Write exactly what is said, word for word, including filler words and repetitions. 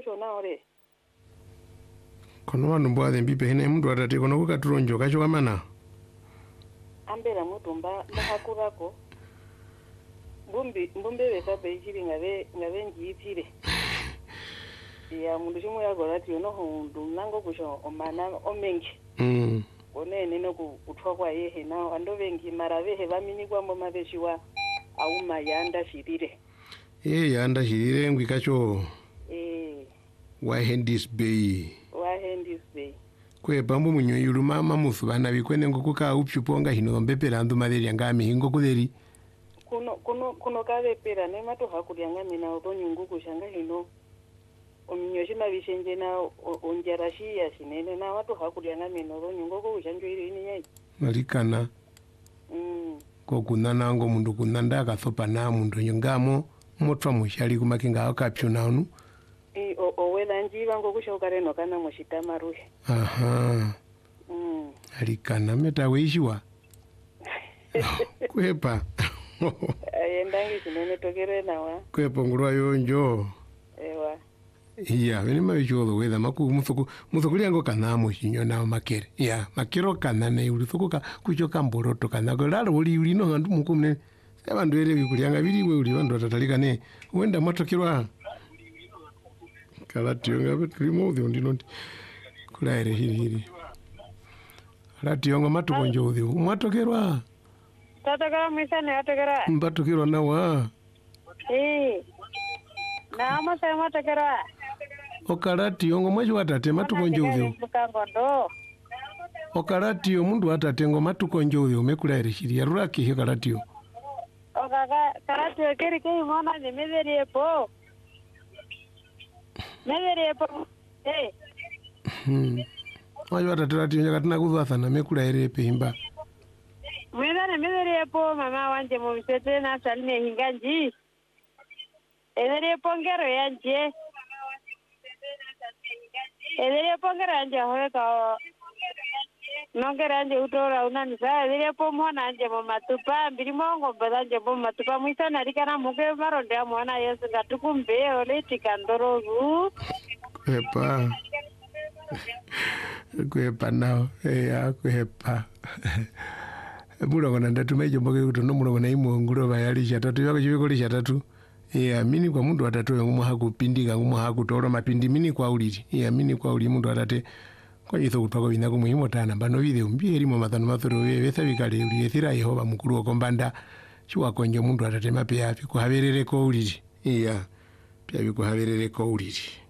chona ore kono vanhu mbwa thembi pehene mundu atate kono kukaturonjo kacho kamana ambera mutumba mahakurako mbumbi mbumbe besabe ichiri ngave ngave njiitire ya mundu chimwe yagorati yono hundu nango kusho omana omengi mm onene no kutwa kwa yehe na andovengi maravehe vaminikwa mo maveshiwa auma yanda shirire eh yanda shirire ngwi kacho eh wa Hendy's Bay wa Hendy's Bay kwe bambo munyo yulu mama mufu bana bikwene ngokuka upchuponga hino mbepera ndu maderi ngami hingo kuleri kuno kuno kuno kavepera ne mato hakulyanga mina otonyungu kushanga hino ominyoshi mavishenje na onjarashia shinene na watu hakulyanga mina otonyungu ko ushanjo iri ni nyai malikana mm ko kunana ngo mundu kunanda akathopa na mundu nyongamo motwa mushali kumakinga akapyo naunu i o owela njiva ngo kushokare no kana mushitama ruhe aha mm alikana meta weishiwa kwepa ayendangi sinene tokere nawa kwepa ngurwa yonjo ewa iya vene mavicholo wetha maku muthuku muthuku liango kanamo shinyo na makere iya makero kana ne ulithuku ka kucho kamboroto kana golalo uli uli no ngandu mukumne abandu ere bikulianga biriwe uli bandu atatalika ne wenda matokirwa kala tionga betrimo dio ndino kula ere hiri hiri ala tionga matukonjo dio mwatokerwa tatokera misane atokera mbatokirwa nawa eh na masa matokera okarati ongo mwaji watate matukonjo dio mukangondo okarati omundu watate ngo matukonjo dio mekula ere hiri yaruraki he karati okaga karati okeri ke mona ni meverie po meverie po eh hmm mwaji watate rati nyakatina kudhathana mekula ere pehimba mwena ni meverie po mama wanje mumsete na salme hinganji meverie po ngero yanje meverie po ngero yanje hoeka nongera nje utora unanisa ile po mwana anje mu matupa mbiri mongo badanje mu matupa mwisana rikana muge maronde amwana yesu ngatukumbe ole tikandorogu kwepa kwepa nao eya kwepa mulongo ndatumejo mboge kuti no mulongo na imo ngulo bayali chatatu yako chiviko li chatatu eya mini kwa mundu atatu ngumwe hakupindika ngumwe hakutoro mapindi mini kwa uliti eya mini kwa uli mundu atate kwa jitho kutwako binako muhimo tana bano video mbiye limo mathano mathoro we betha bikale uli ethira Yehova mukuru okombanda chiwa konje mundu atatema pe yapi kuhaberere ko uliti iya pya bikuhaberere ko uliti